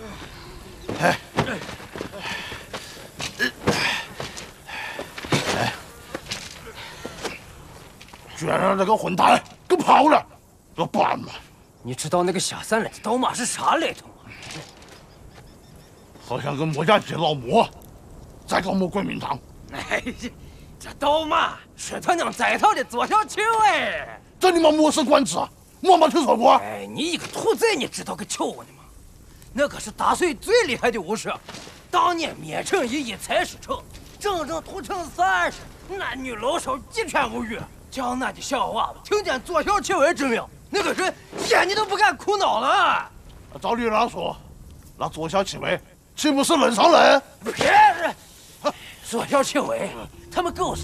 哎，居然让那个混蛋给跑了，这办嘛？ 你知道那个下三滥的刀马是啥来头吗？ 好像跟莫家街老莫在搞么国民党。 哎，这刀马是他娘在逃的左小青哎！ 这你妈莫是官职啊？我没听说过。 哎，你一个土贼，你知道个球呢吗？那可是大隋最厉害的武士，当年灭城一采石城，整整屠城30，男女老少鸡犬无余。江南的小娃娃听见左小青为之名，那个人眼睛都不敢哭闹了。 照理来说，那左小青为岂不是人上人？ 不是，左小青为他们狗